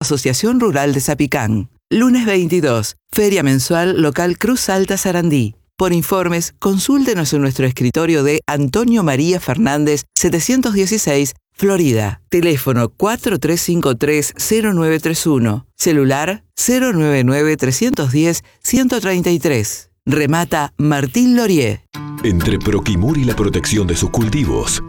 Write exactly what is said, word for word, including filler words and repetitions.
Asociación Rural de Zapicán. Lunes veintidós, Feria Mensual Local Cruz Alta Sarandí. Por informes, consúltenos en nuestro escritorio de Antonio María Fernández, setecientos dieciséis, Florida. Teléfono cuatro tres cinco tres cero nueve tres uno. Celular cero nueve nueve tres uno cero uno tres tres. Remata Martín Laurier. Entre Proquimur y la protección de sus cultivos,